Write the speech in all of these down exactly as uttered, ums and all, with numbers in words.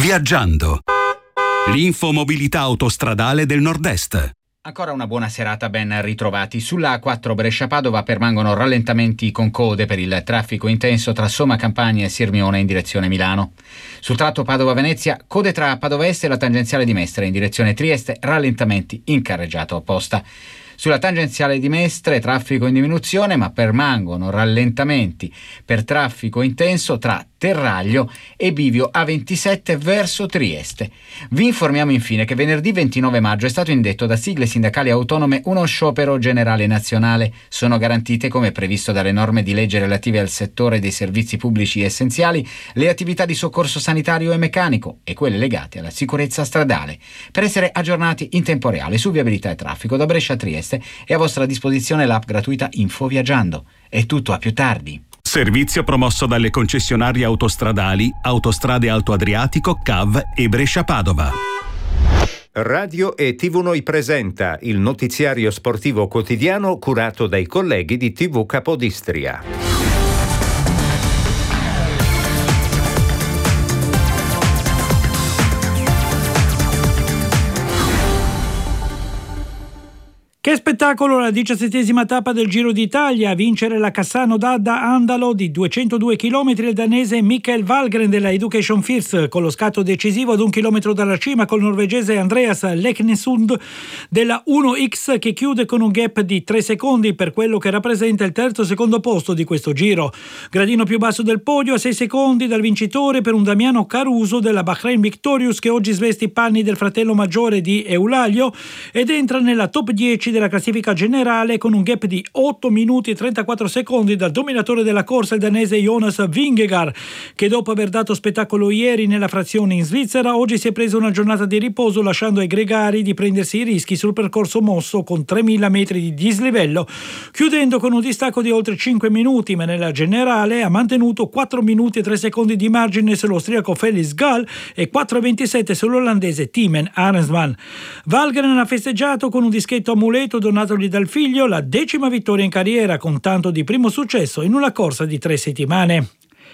Viaggiando. L'infomobilità autostradale del Nord-Est. Ancora una buona serata, ben ritrovati. Sulla A quattro Brescia-Padova permangono rallentamenti con code per il traffico intenso tra Somma Campania e Sirmione in direzione Milano. Sul tratto Padova-Venezia, code tra Padova Est e la tangenziale di Mestre in direzione Trieste, rallentamenti in carreggiata opposta. Sulla tangenziale di Mestre traffico in diminuzione, ma permangono rallentamenti per traffico intenso tra Terraglio e Bivio A ventisette verso Trieste. Vi informiamo infine che venerdì ventinove maggio è stato indetto da sigle sindacali autonome uno sciopero generale nazionale. Sono garantite, come previsto dalle norme di legge relative al settore dei servizi pubblici essenziali, le attività di soccorso sanitario e meccanico e quelle legate alla sicurezza stradale. Per essere aggiornati in tempo reale su viabilità e traffico da Brescia a Trieste è a vostra disposizione l'app gratuita Info Viaggiando. È tutto, a più tardi. Servizio promosso dalle concessionarie autostradali Autostrade Alto Adriatico, C A V e Brescia-Padova. Radio e tivù Noi presenta il notiziario sportivo quotidiano curato dai colleghi di tivù Capodistria. Che spettacolo la diciassettesima tappa del Giro d'Italia, a vincere la Cassano d'Adda Andalo di duecentodue chilometri il danese Mikkel Valgren della Education First, con lo scatto decisivo ad un chilometro dalla cima col norvegese Andreas Leknesund della uno X che chiude con un gap di tre secondi per quello che rappresenta il terzo secondo posto di questo Giro. Gradino più basso del podio a sei secondi dal vincitore per un Damiano Caruso della Bahrain Victorious che oggi sveste i panni del fratello maggiore di Eulaglio ed entra nella top dieci della classifica generale con un gap di otto minuti e trentaquattro secondi dal dominatore della corsa, il danese Jonas Vingegaard, che dopo aver dato spettacolo ieri nella frazione in Svizzera oggi si è preso una giornata di riposo lasciando ai gregari di prendersi i rischi sul percorso mosso con tremila metri di dislivello, chiudendo con un distacco di oltre cinque minuti, ma nella generale ha mantenuto quattro minuti e tre secondi di margine sull'austriaco Felix Gall e quattro virgola ventisette sull'olandese Timen Arensman. Valgren ha festeggiato con un dischetto amuleto donatogli dal figlio la decima vittoria in carriera con tanto di primo successo in una corsa di tre settimane.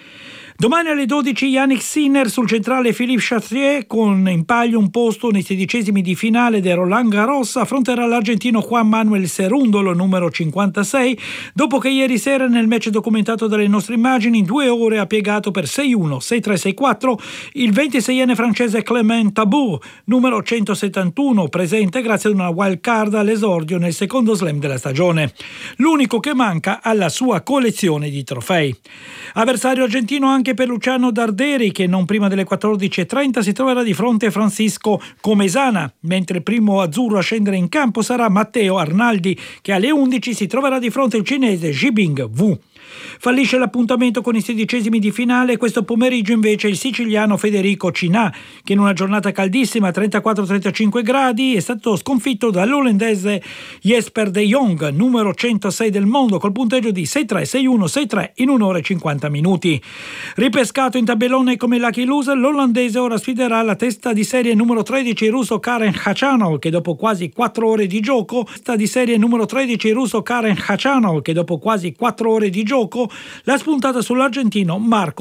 Domani alle dodici Yannick Sinner sul centrale Philippe Chatrier con in palio un posto nei sedicesimi di finale del Roland Garros affronterà l'argentino Juan Manuel Cerúndolo numero cinquantasei dopo che ieri sera nel match documentato dalle nostre immagini in due ore ha piegato per sei uno, sei tre, sei quattro il ventiseienne francese Clément Tabour numero centosettantuno presente grazie ad una wild card all'esordio nel secondo slam della stagione, l'unico che manca alla sua collezione di trofei. Avversario argentino anche per Luciano Darderi che non prima delle quattordici e trenta si troverà di fronte a Francisco Comesana, mentre il primo azzurro a scendere in campo sarà Matteo Arnaldi che alle undici si troverà di fronte al cinese Jibing Wu. Fallisce l'appuntamento con i sedicesimi di finale questo pomeriggio invece il siciliano Federico Cinà che in una giornata caldissima a trentaquattro trentacinque gradi è stato sconfitto dall'olandese Jesper de Jong numero centosei del mondo col punteggio di sei tre, sei uno, sei tre in un'ora e cinquanta minuti. Ripescato in tabellone come lucky loser, l'olandese ora sfiderà la testa di serie numero tredici russo Karen Khachanov che dopo quasi quattro ore di gioco testa di serie numero tredici russo Karen Khachanov che dopo quasi quattro ore di gioco l'ha spuntata sull'argentino Marco